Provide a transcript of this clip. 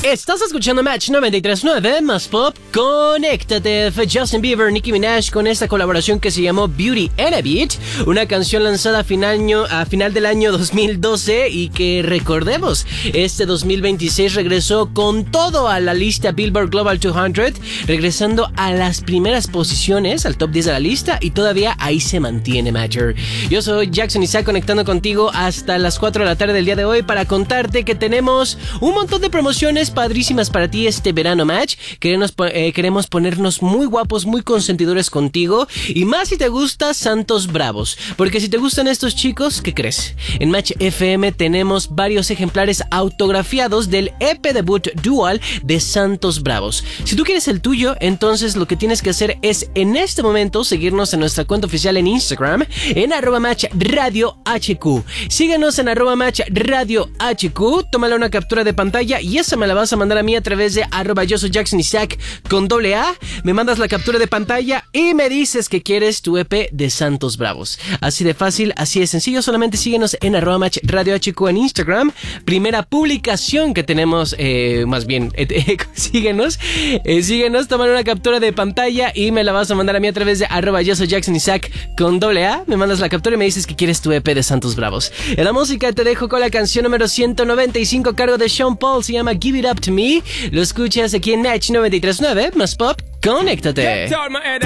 Estás escuchando Match 93.9 más pop. Conéctate. Fue Justin Bieber, Nicki Minaj con esta colaboración que se llamó Beauty and a Beat, una canción lanzada a final del año 2012 y que recordemos, este 2026 regresó con todo a la lista Billboard Global 200, regresando a las primeras posiciones, al top 10 de la lista, y todavía ahí se mantiene, Matcher. Yo soy Jackson Isaac, conectando contigo hasta las 4 de la tarde del día de hoy para contarte que tenemos un montón de promociones padrísimas para ti este verano, Match. Queremos ponernos muy guapos, muy consentidores contigo, y más si te gusta Santos Bravos, porque si te gustan estos chicos, ¿qué crees? En Match FM tenemos varios ejemplares autografiados del EP debut Dual de Santos Bravos. Si tú quieres el tuyo, entonces lo que tienes que hacer es en este momento seguirnos en nuestra cuenta oficial en Instagram en @matchradiohq. Síguenos en @matchradiohq, tómale una captura de pantalla y esa me la vas a mandar a mí a través de yo soy Jackson Isaac con AA. Me mandas la captura de pantalla y me dices que quieres tu EP de Santos Bravos. Así de fácil, así de sencillo. Solamente síguenos en @matchradiohq en Instagram. Primera publicación que tenemos, síguenos, tómale una captura de pantalla y me la vas a mandar a mí a través de yo soy Jackson Isaac con AA. Me mandas la captura y me dices que quieres tu EP de Santos Bravos. En la música te dejo con la canción número 195 a cargo de Sean Paul, se llama Give It Up To Me. Lo escuchas aquí en Match 93.9 más pop. Conéctate.